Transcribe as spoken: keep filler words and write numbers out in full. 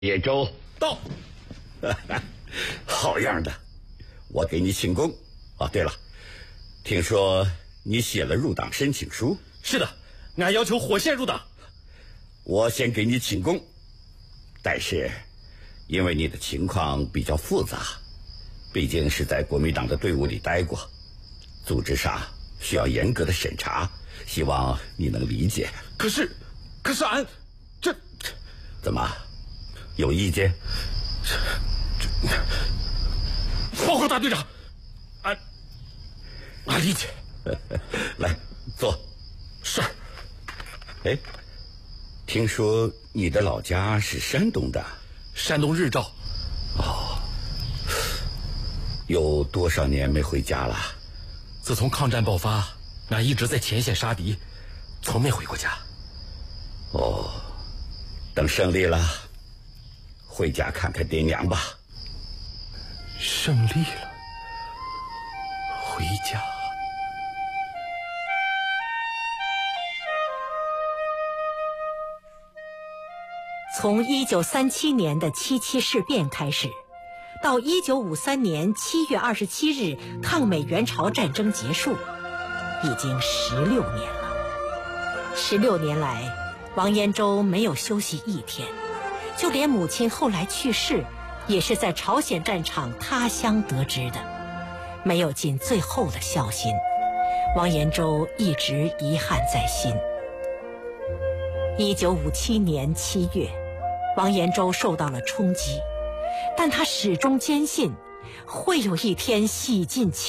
叶舟到。 好样的，我给你请功。哦，对了，听说你写了入党申请书？ 是的，俺要求火线入党。 我先给你请功，但是因为你的情况比较复杂，毕竟是在国民党的队伍里待过，组织上需要严格的审查，希望你能理解。 可是可是俺这怎么有意见？ 报告大队长，俺俺理解。 来坐。 是。 哎，听说你的老家是山东的？ 山东日照。 哦，有多少年没回家了？ 自从抗战爆发，俺一直在前线杀敌，从没回过家。 哦，等胜利了，回家看看爹娘吧。 胜利了，回家。 从一九三七年的七七事变开始，到一九五三年七月二十七日抗美援朝战争结束，已经十六年了。十六年来，王延洲没有休息一天，就连母亲后来去世，也是在朝鲜战场他乡得知的，没有尽最后的孝心，王延洲一直遗憾在心。一九五七年七月，王延洲受到了冲击，但他始终坚信会有一天洗尽